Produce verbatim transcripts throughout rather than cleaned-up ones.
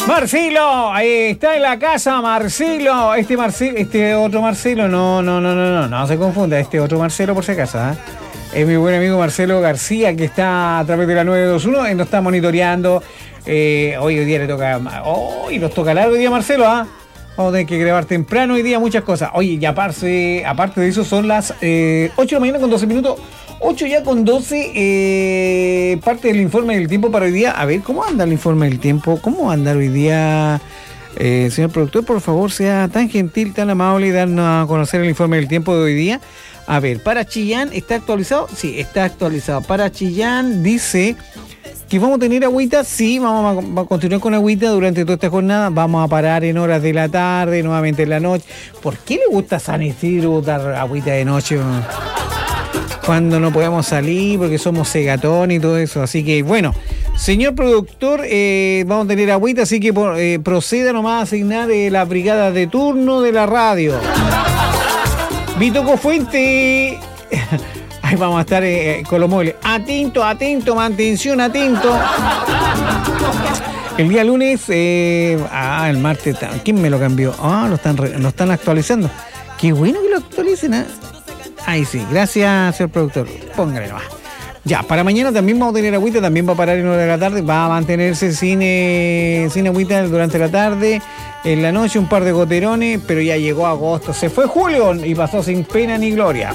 Marcelo, ahí está en la casa, Marcelo. Este Marcelo, este otro Marcelo, no, no, no, no, no, no se confunda, este otro Marcelo por si acaso, ¿eh? Es mi buen amigo Marcelo García, que está a través de la nueve dos uno, él nos está monitoreando. Eh, hoy, hoy día le toca, hoy oh, nos toca largo hoy día, Marcelo, ¿ah? ¿eh? Vamos a tener que grabar temprano hoy día muchas cosas. Oye, y aparte, aparte de eso, son las eh, ocho de la mañana con doce minutos. ocho ya con doce, eh, parte del informe del tiempo para hoy día. A ver, ¿cómo anda el informe del tiempo? ¿Cómo anda hoy día? Eh, señor productor, por favor, sea tan gentil, tan amable y darnos a conocer el informe del tiempo de hoy día. A ver, para Chillán, ¿está actualizado? Sí, está actualizado. Para Chillán dice que vamos a tener agüita. Sí, vamos a, vamos a continuar con agüita durante toda esta jornada. Vamos a parar en horas de la tarde, nuevamente en la noche. ¿Por qué le gusta a San Isidro botar agüita de noche? Cuando no podemos salir porque somos cegatón y todo eso. Así que bueno, señor productor, eh, vamos a tener agüita, así que eh, proceda nomás a asignar eh, la brigada de turno de la radio. Vitoco Fuente. Ahí vamos a estar eh, con los móviles. Atento, atento, mantención, atento. El día lunes, eh, ah, el martes, ¿quién me lo cambió? Ah, lo están, lo están actualizando. Qué bueno que lo actualicen, ¿eh? Ahí sí, gracias, señor productor. Póngale nomás. Ya, para mañana también vamos a tener agüita, también va a parar en hora de la tarde, va a mantenerse sin, eh, sin agüita durante la tarde, en la noche un par de goterones, pero ya llegó agosto. Se fue julio y pasó sin pena ni gloria.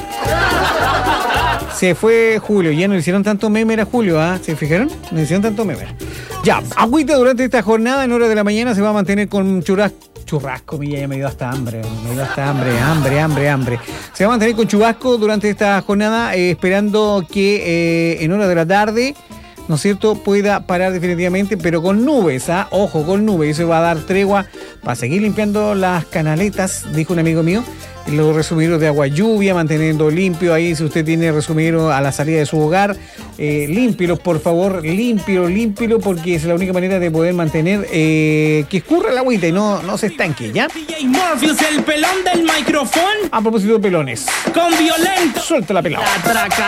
Se fue julio, ya no le hicieron tanto memer a julio, ¿ah? ¿Se fijaron? No le hicieron tanto memer. Ya, agüita durante esta jornada en hora de la mañana se va a mantener con churrasco. Churrasco, mía, ya me dio hasta hambre, me dio hasta hambre, hambre, hambre, hambre. Se va a mantener con chubasco durante esta jornada, eh, esperando que eh, en hora de la tarde, ¿no es cierto?, pueda parar definitivamente, pero con nubes, ¿ah? Ojo, con nubes, eso va a dar tregua para seguir limpiando las canaletas, dijo un amigo mío, los resumideros de agua lluvia, manteniendo limpio ahí, si usted tiene resumidero a la salida de su hogar, eh, límpielos, por favor, límpielo, límpielo, porque es la única manera de poder mantener eh, que escurra el agüita y no, no se estanque, ¿ya? D J Morpheus, el pelón del micrófono. A propósito de pelones. Con violento. Suelta la pelota.